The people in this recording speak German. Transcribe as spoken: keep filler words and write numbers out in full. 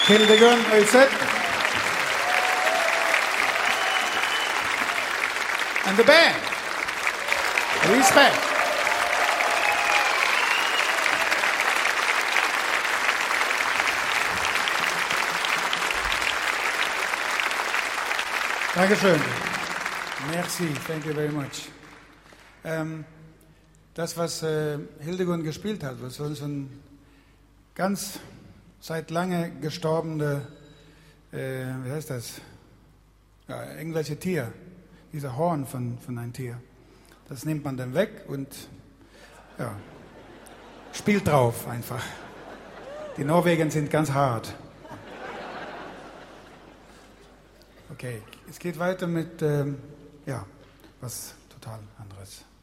Hildegun Øyset. And the band. Respect. Dankeschön. Merci, thank you very much. Ähm, das, was äh, Hildegun gespielt hat, was so ein ganz seit lange gestorbene, äh, wie heißt das, ja, irgendwelche Tier, dieser Horn von, von einem Tier, das nimmt man dann weg und ja, spielt drauf einfach. Die Norweger sind ganz hart. Okay, es geht weiter mit, ähm, ja, was total anderes.